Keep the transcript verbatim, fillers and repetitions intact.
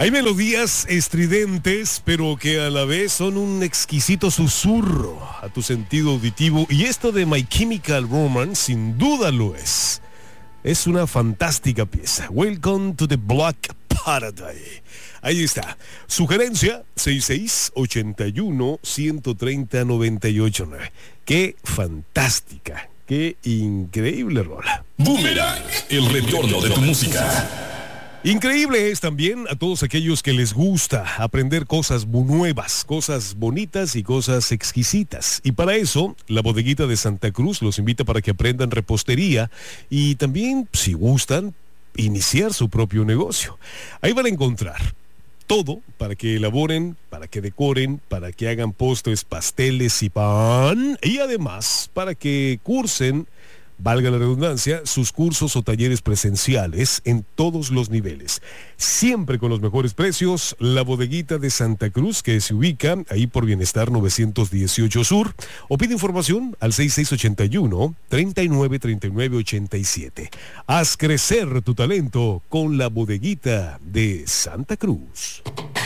Hay melodías estridentes, pero que a la vez son un exquisito susurro a tu sentido auditivo. Y esto de My Chemical Romance sin duda lo es. Es una fantástica pieza. Welcome to the Black Paradise. Ahí está. Sugerencia seis seis ocho uno, uno tres cero, nueve ocho nueve. Qué fantástica, qué increíble rola. Boomerang, el retorno de tu música. Increíble es también a todos aquellos que les gusta aprender cosas nuevas, cosas bonitas y cosas exquisitas. Y para eso, la Bodeguita de Santa Cruz los invita para que aprendan repostería y también, si gustan, iniciar su propio negocio. Ahí van a encontrar todo para que elaboren, para que decoren, para que hagan postres, pasteles y pan. Y además, para que cursen, valga la redundancia, sus cursos o talleres presenciales en todos los niveles. Siempre con los mejores precios, la Bodeguita de Santa Cruz, que se ubica ahí por Bienestar novecientos dieciocho Sur, o pide información al seis seis ocho uno, tres nueve tres nueve ocho siete. Haz crecer tu talento con la Bodeguita de Santa Cruz.